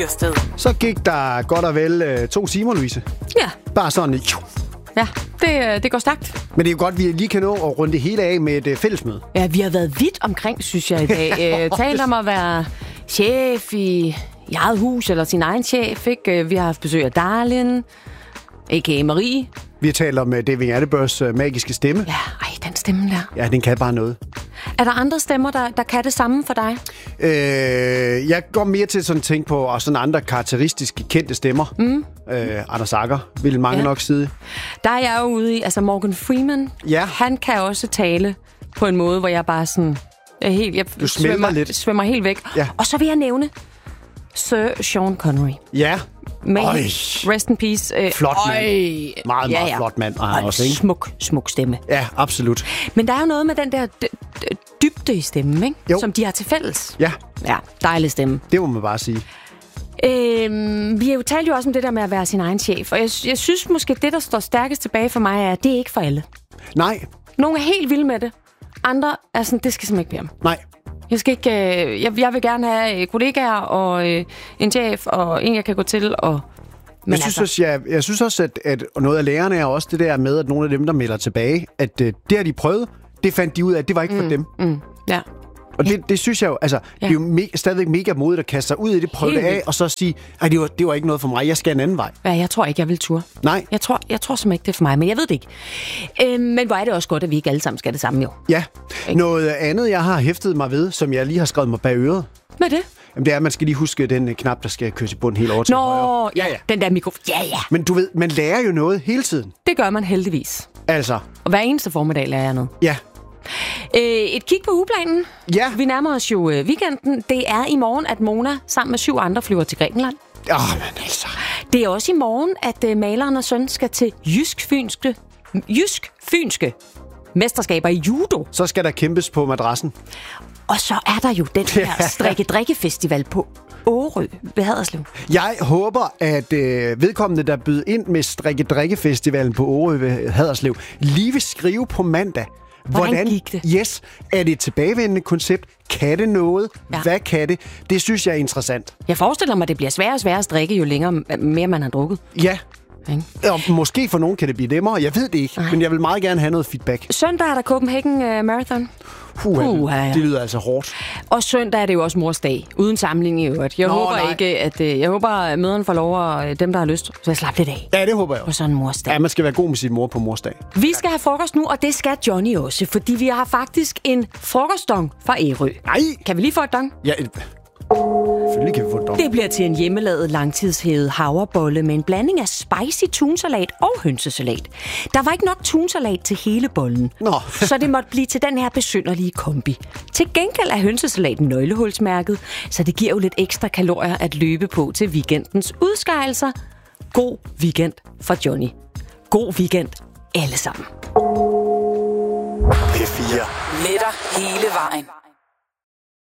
Så gik der godt og vel 2 timer, Louise. Ja. Bare sådan. Ja, det går stærkt. Men det er jo godt, at vi lige kan nå at runde det hele af med et fællesmøde. Ja, vi har været vidt omkring, synes jeg, i dag. Talt om at være chef i eget hus, eller sin egen chef, ikke? Vi har haft besøg af Darlin, a.k.a. Marie. Vi har talt om David Attenboroughs magiske stemme. Ja, den stemme der. Ja, den kan bare noget. Er der andre stemmer, der kan det samme for dig? Jeg går mere til sådan at tænke på og sådan andre karakteristiske kendte stemmer. Anders Agger vil mange nok sige. Der er jeg jo ude i, altså Morgan Freeman. Ja. Han kan også tale på en måde, hvor jeg bare sådan... Du svømmer helt væk. Ja. Og så vil jeg nævne Sir Sean Connery. Ja. Rest in peace. Flot mand. Meget flot mand. Og også, ikke? Smuk stemme. Ja, absolut. Men der er jo noget med den der dybde i stemmen, ikke? Jo. Som de har til fælles. Ja. Ja, dejlig stemme. Det må man bare sige. Vi har jo talt jo også om det der med at være sin egen chef. Og jeg synes måske, det der står stærkest tilbage for mig, er, at det er ikke for alle. Nej. Nogle er helt vilde med det. Andre er sådan, det skal simpelthen ikke blive ham. Nej. Jeg vil gerne have kollegaer og en chef og en, jeg kan gå til. Jeg synes også, at noget af lærerne er også det der med, at nogle af dem, der melder tilbage, at det har de prøvet, det fandt de ud af, at det var ikke for dem. Ja. Og det synes jeg jo, altså, det er jo stadigvæk mega modigt at kaste sig ud i det, prøve det af, og så sige, det var ikke noget for mig, jeg skal en anden vej. Ja, jeg tror ikke, jeg vil ture. Nej. Jeg tror simpelthen ikke, det er for mig, men jeg ved det ikke. Men hvor er det også godt, at vi ikke alle sammen skal det samme, jo. Ja. Noget andet, jeg har hæftet mig ved, som jeg lige har skrevet mig bag øret. Hvad er det? Jamen, det er, at man skal lige huske den knap, der skal køres i bunden helt over til højre. Ja, den der mikrofon. Ja. Men du ved, man lærer jo noget hele tiden. Det gør man heldigvis. Altså. Og hver eneste formiddag lærer jeg noget. Ja. Et kig på ugeplanen. Ja. Vi nærmer os jo weekenden. Det er i morgen, at Mona sammen med 7 andre flyver til Grækenland. Men altså. Det er også i morgen, at maleren og søn skal til jysk-fynske mesterskaber i judo. Så skal der kæmpes på madrassen. Og så er der jo den her strikke-drikke-festival på Årø ved Haderslev. Jeg håber, at vedkommende, der bød ind med strikke-drikke-festivalen på Årø ved Haderslev, lige vil skrive på mandag. Hvordan gik det? Yes. Er det et tilbagevendende koncept? Kan det noget? Ja. Hvad kan det? Det synes jeg er interessant. Jeg forestiller mig, at det bliver sværere og sværere at strikke, jo længere mere man har drukket. Ja. Og måske for nogen kan det blive nemmere. Jeg ved det ikke, men jeg vil meget gerne have noget feedback. Søndag er der Copenhagen Marathon. Det lyder altså hårdt. Og søndag er det jo også mors dag, uden sammenligning i øvrigt. Jeg håber, at møderne får lov, og dem, der har lyst, så slappe lidt af. Ja, det håber jeg også. På sådan en mors dag. Ja, man skal være god med sin mor på mors dag. Vi skal have frokost nu, og det skal Johnny også, fordi vi har faktisk en frokostdong fra Ærø. Nej! Kan vi lige få et dong? Ja, selvfølgelig kan vi få et dong. Det bliver til en hjemmelavet langtidshævet havrebolle med en blanding af spicy tunsalat og hønsesalat. Der var ikke nok tunsalat til hele bollen, så det måtte blive til den her besynderlige kombi. Til gengæld er hønsesalaten nøglehulsmærket, så det giver jo lidt ekstra kalorier at løbe på til weekendens udskejelser. God weekend for Johnny. God weekend alle sammen. P4. Med dig hele vejen.